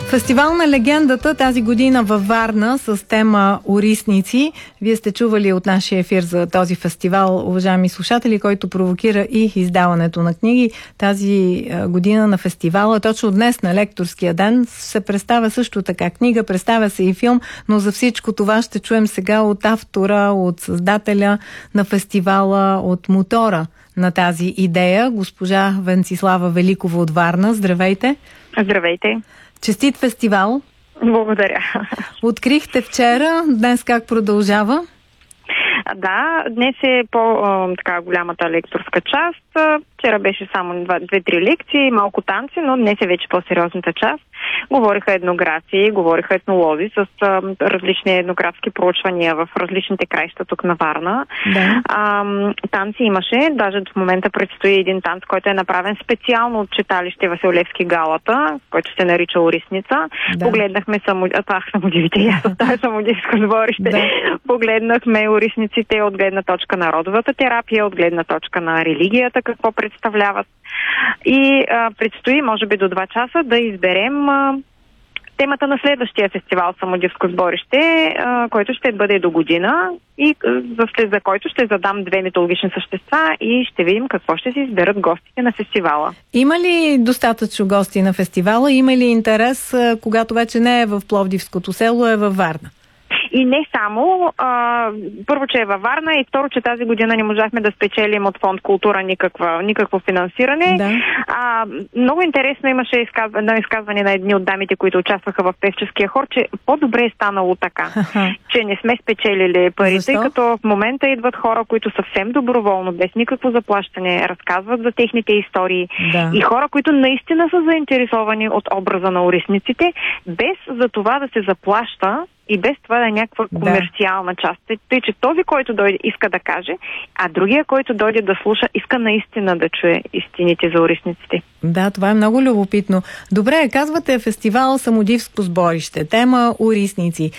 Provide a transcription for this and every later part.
Фестивал на легендата тази година във Варна с тема Орисници. Вие сте чували от нашия ефир за този фестивал, уважаеми слушатели, който провокира и издаването на книги. Тази година на фестивала, точно днес на лекторския ден, се представя също така книга, представя се и филм, но за всичко това ще чуем сега от автора, от създателя на фестивала, от мотора на тази идея, госпожа Венцислава Великова от Варна. Здравейте! Здравейте! Честит фестивал! Благодаря! Открихте вчера, днес как продължава? Да, днес е по-голямата лекторска част. Вчера беше само 2-3 лекции, малко танци, но днес е вече по-сериозната част. Говориха етнографии, говориха етнолози с различни етнографски проучвания в различните краища тук на Варна. Да. Танци имаше, даже в момента предстои един танц, който е направен специално от читалище Васил Левски Галата, който се нарича Орисница. Да. Погледнахме самодивите, аз оставя самодивско сборище. Да. Погледнахме орисниците от гледна точка на родовата терапия, от гледна точка на религията, какво представляват. И предстои, може би до 2 часа, да изберем темата на следващия фестивал Самодивско сборище, който ще бъде до година и за който ще задам 2 митологични същества и ще видим какво ще си изберат гостите на фестивала. Има ли достатъчно гости на фестивала? Има ли интерес, когато вече не е в Пловдивското село, е във Варна? И не само. Първо, че е във Варна и второ, че тази година не можахме да спечелим от фонд култура никакво финансиране. Да. Много интересно имаше изказване на едни от дамите, които участваха в певческия хор, че по-добре е станало така, че не сме спечелили парите, тъй като в момента идват хора, които съвсем доброволно, без никакво заплащане, разказват за техните истории. Да. И хора, които наистина са заинтересовани от образа на орисниците, без за това да се заплаща и без това да е някаква комерциална част. Тъй, че този, който дойде, иска да каже, а другия, който дойде да слуша, иска наистина да чуе истините за орисниците. Да, това е много любопитно. Добре, казвате фестивал Самодивско сборище, тема Орисници.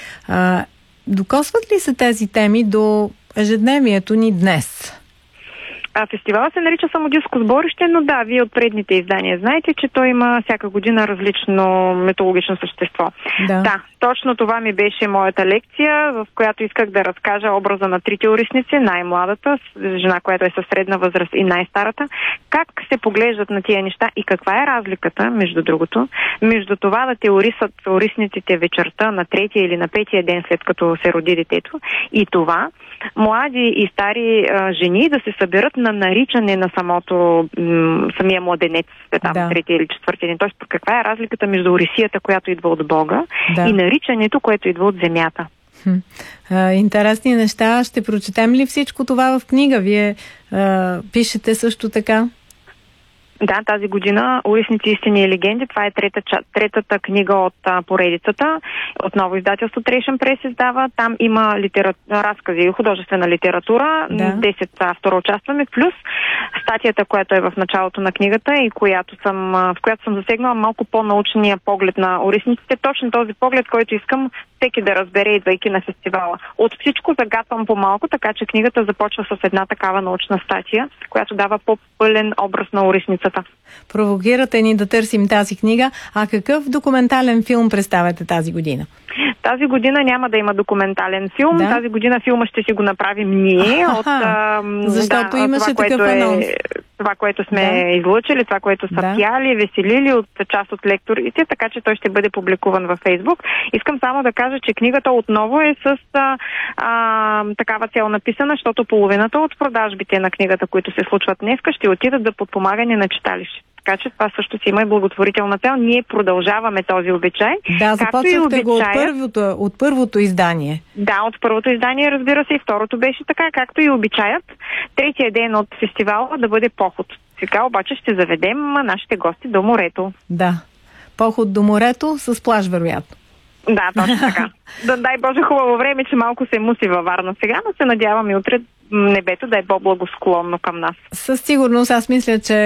Докосват ли се тези теми до ежедневието ни днес? Фестивалът се нарича Самодивско сборище, но да, вие от предните издания знаете, че той има всяка година различно митологично същество. Да, точно това ми беше моята лекция, в която исках да разкажа образа на 3 орисници, най-младата, жена, която е със средна възраст, и най-старата, как се поглеждат на тия неща и каква е разликата, между другото, между това да те орисат орисниците вечерта на 3-я или на 5-я ден след като се роди детето и това млади и стари жени да се съберат на наричане на самия младенец, там 3-я или 4-я ден. Тоест, каква е разликата между орисията, която идва от Бога, и наричането, което идва от земята. Интересни неща. Ще прочетем ли всичко това в книга? Вие пишете също така? Да, тази година Орисници, истини и легенди. Това е третата книга от поредицата. Отново издателство Трешен прес издава. Там има разкази и художествена литература. 10 автора участваме, плюс статията, която е в началото на книгата и в която съм засегнала малко по-научния поглед на орисниците. Точно този поглед, който искам всеки да разбере, идвайки на фестивала. От всичко загатвам по-малко, така че книгата започва с една такава научна статия, която дава по-пълен образ на орисницата. Провокирате ни да търсим тази книга. А какъв документален филм представяте тази година? Тази година няма да има документален филм. Да? Тази година филма ще си го направим ние. Защото имаше такъв анонс. Това, което сме излъчили, това, което са пяли, веселили от част от лекторите, така че той ще бъде публикуван във Фейсбук. Искам само да кажа, че книгата отново е с такава цел написана, защото половината от продажбите на книгата, които се случват днеска, ще отидат за подпомагане на читалище. Така че това също си има и благотворителна цел. Ние продължаваме този обичай. Да, започнахте го от първото издание. Да, от първото издание, разбира се, и второто беше така, както и обичаят. 3-я ден от фестивала да бъде поход. Сега обаче ще заведем нашите гости до морето. Да, поход до морето с плаж, вероятно. Да, точно така. Дай Боже, хубаво време, че малко се муси във Варна сега, но се надявам и утре небето да е по-благосклонно към нас. Със сигурност, аз мисля, че